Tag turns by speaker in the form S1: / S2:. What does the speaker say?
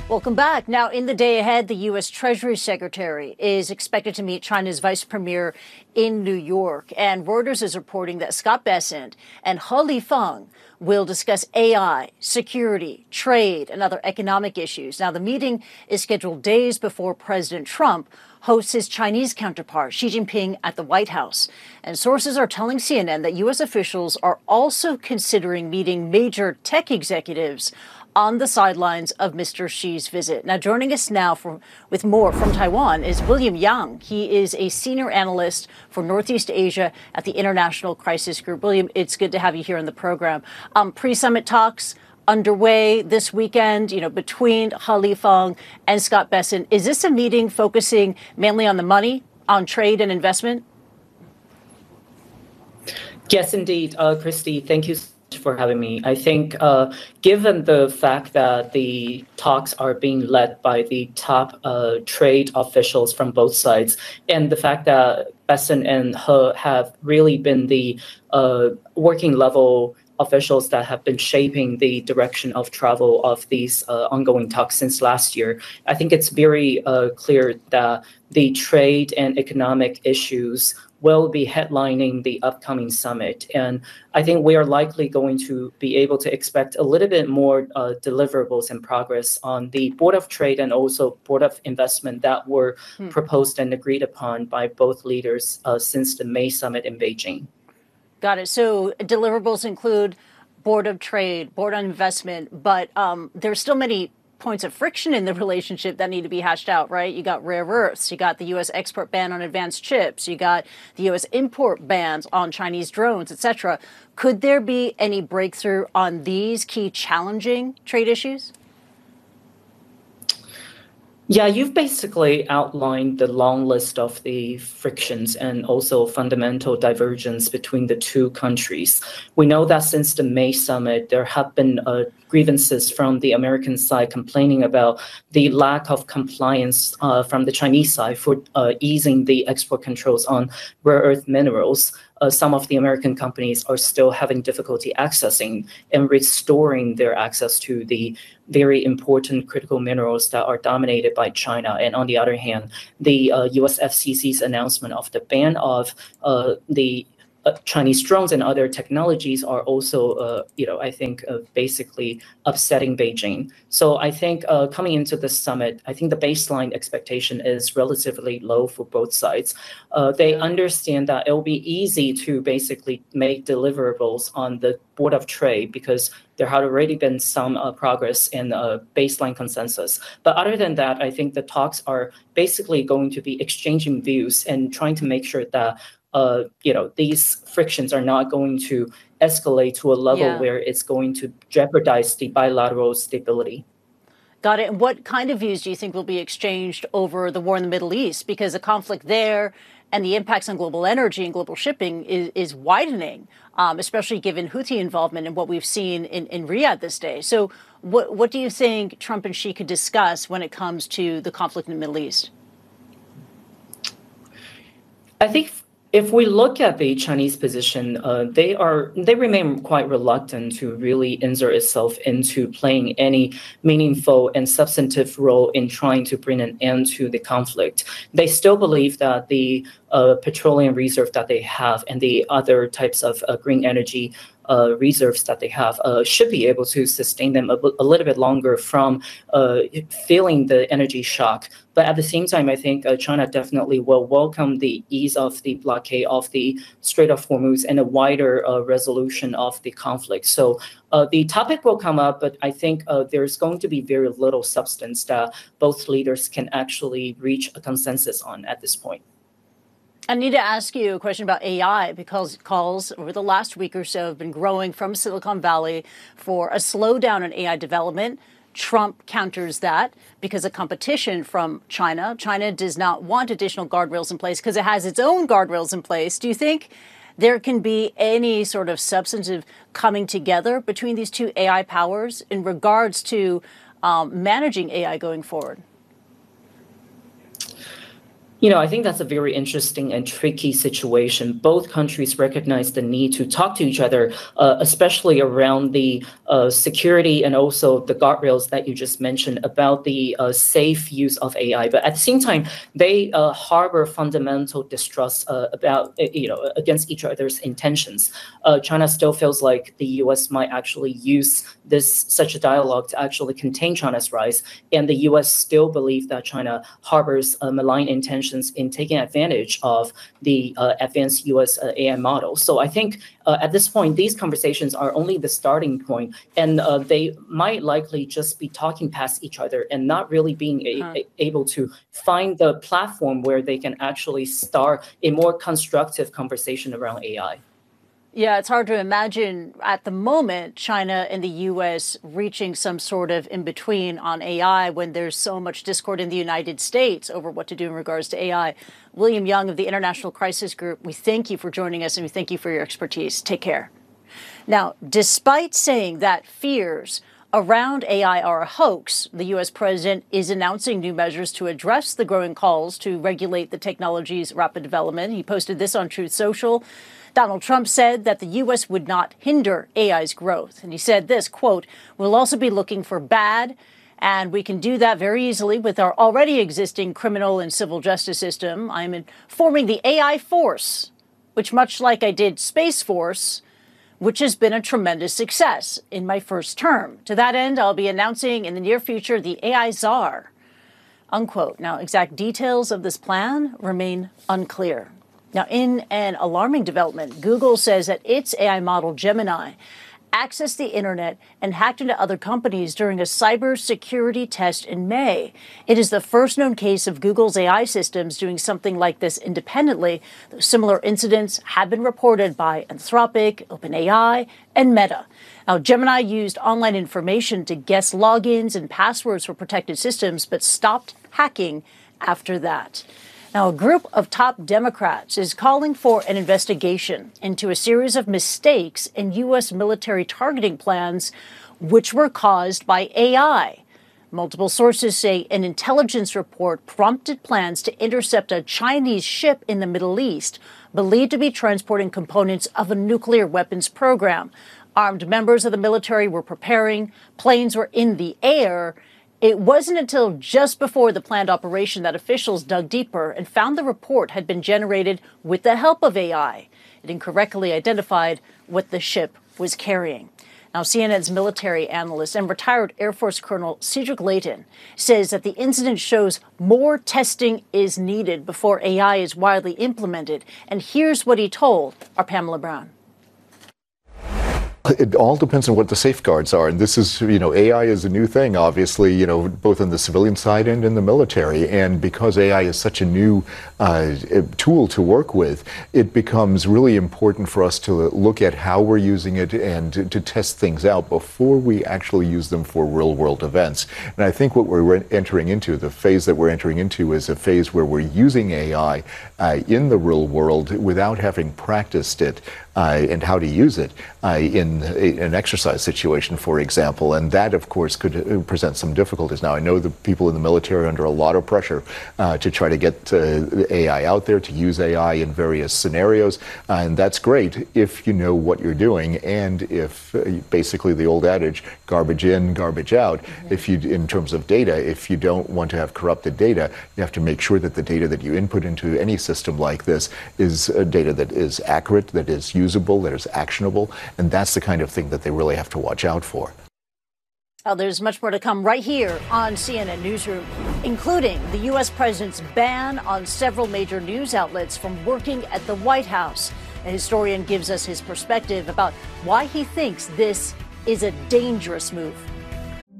S1: Welcome back. Now, in the day ahead, the U.S. Treasury Secretary is expected to meet China's vice premier in New York. And Reuters is reporting that Scott Bessent and He Lifeng will discuss AI, security, trade, and other economic issues. Now, the meeting is scheduled days before President Trump hosts his Chinese counterpart, Xi Jinping, at the White House. And sources are telling CNN that U.S. officials are also considering meeting major tech executives on the sidelines of Mr. Xi's visit. Now, joining us now with more from Taiwan is William Yang. He is a senior analyst for Northeast Asia at the International Crisis Group. William, it's good to have you here on the program. Pre-summit talks underway this weekend, between He Lifeng and Scott Bessent. Is this a meeting focusing mainly on the money, on trade and investment?
S2: Yes, indeed. Christy, thank you for having me. I think given the fact that the talks are being led by the top trade officials from both sides, and the fact that Bessent and He have really been the working level officials that have been shaping the direction of travel of these ongoing talks since last year, I think it's very clear that the trade and economic issues will be headlining the upcoming summit. And I think we are likely going to be able to expect a little bit more deliverables and progress on the Board of Trade and also Board of Investment that were proposed and agreed upon by both leaders since the May summit in Beijing.
S1: Got it. So deliverables include Board of Trade, Board on Investment, but there's still many points of friction in the relationship that need to be hashed out, right? You got rare earths, you got the U.S. export ban on advanced chips, you got the U.S. import bans on Chinese drones, etc. Could there be any breakthrough on these key challenging trade issues?
S2: Yeah, you've basically outlined the long list of the frictions and also fundamental divergence between the two countries. We know that since the May summit, there have been grievances from the American side complaining about the lack of compliance from the Chinese side for easing the export controls on rare earth minerals. Some of the American companies are still having difficulty accessing and restoring their access to the very important critical minerals that are dominated by China. And on the other hand, the US FCC's announcement of the ban of the Chinese drones and other technologies are also, I think, basically upsetting Beijing. So I think coming into this summit, I think the baseline expectation is relatively low for both sides. They understand that it will be easy to basically make deliverables on the Board of Trade because there had already been some progress in baseline consensus. But other than that, I think the talks are basically going to be exchanging views and trying to make sure that these frictions are not going to escalate to a level where it's going to jeopardize the bilateral stability.
S1: Got it. And what kind of views do you think will be exchanged over the war in the Middle East? Because the conflict there and the impacts on global energy and global shipping is widening, especially given Houthi involvement in what we've seen in Riyadh this day. So what do you think Trump and Xi could discuss when it comes to the conflict in the Middle East?
S2: I think if we look at the Chinese position, they remain quite reluctant to really insert itself into playing any meaningful and substantive role in trying to bring an end to the conflict. They still believe that the petroleum reserve that they have and the other types of green energy reserves that they have should be able to sustain them a little bit longer from feeling the energy shock. But at the same time, I think China definitely will welcome the ease of the blockade of the Strait of Hormuz and a wider resolution of the conflict. So the topic will come up, but I think there's going to be very little substance that both leaders can actually reach a consensus on at this point.
S1: I need to ask you a question about AI because calls over the last week or so have been growing from Silicon Valley for a slowdown in AI development. Trump counters that because of competition from China. China does not want additional guardrails in place because it has its own guardrails in place. Do you think there can be any sort of substantive coming together between these two AI powers in regards to managing AI going forward?
S2: I think that's a very interesting and tricky situation. Both countries recognize the need to talk to each other, especially around the security and also the guardrails that you just mentioned about the safe use of AI. But at the same time, they harbor fundamental distrust against each other's intentions. China still feels like the U.S. might actually use such a dialogue to actually contain China's rise, and the U.S. still believe that China harbors malign intentions in taking advantage of the advanced U.S. AI model. So I think at this point, these conversations are only the starting point, and they might likely just be talking past each other and not really being able to find the platform where they can actually start a more constructive conversation around AI.
S1: Yeah, it's hard to imagine at the moment China and the U.S. reaching some sort of in-between on AI when there's so much discord in the United States over what to do in regards to AI. William Young of the International Crisis Group, we thank you for joining us and we thank you for your expertise. Take care. Now, despite saying that fears around AI are a hoax, the U.S. president is announcing new measures to address the growing calls to regulate the technology's rapid development. He posted this on Truth Social. Donald Trump said that the U.S. would not hinder AI's growth. And he said this, quote, "We'll also be looking for bad, and we can do that very easily with our already existing criminal and civil justice system. I'm informing the AI Force, which much like I did Space Force, which has been a tremendous success in my first term. To that end, I'll be announcing in the near future the AI Czar," unquote. Now, exact details of this plan remain unclear. Now, in an alarming development, Google says that its AI model, Gemini, accessed the internet and hacked into other companies during a cybersecurity test in May. It is the first known case of Google's AI systems doing something like this independently. Similar incidents have been reported by Anthropic, OpenAI, and Meta. Now, Gemini used online information to guess logins and passwords for protected systems, but stopped hacking after that. Now, a group of top Democrats is calling for an investigation into a series of mistakes in U.S. military targeting plans, which were caused by AI. Multiple sources say an intelligence report prompted plans to intercept a Chinese ship in the Middle East, believed to be transporting components of a nuclear weapons program. Armed members of the military were preparing, planes were in the air. It wasn't until just before the planned operation that officials dug deeper and found the report had been generated with the help of AI. It incorrectly identified what the ship was carrying. Now, CNN's military analyst and retired Air Force Colonel Cedric Leighton says that the incident shows more testing is needed before AI is widely implemented. And here's what he told our Pamela Brown.
S3: It all depends on what the safeguards are. And this is, AI is a new thing, obviously, both on the civilian side and in the military. And because AI is such a new tool to work with, it becomes really important for us to look at how we're using it and to test things out before we actually use them for real world events. And I think what we're entering into, the phase that we're entering into, is a phase where we're using AI in the real world without having practiced it and how to use it in an exercise situation, for example. And that, of course, could present some difficulties. Now, I know the people in the military are under a lot of pressure to try to get AI out there, to use AI in various scenarios. And that's great if you know what you're doing and if basically the old adage, garbage in, garbage out. If you, in terms of data, if you don't want to have corrupted data, you have to make sure that the data that you input into any system like this is data that is accurate, that is usable, that is actionable. And that's the kind of thing that they really have to watch out for.
S1: Oh, there's much more to come right here on CNN Newsroom, including the U.S. president's ban on several major news outlets from working at the White House. A historian gives us his perspective about why he thinks this is a dangerous move.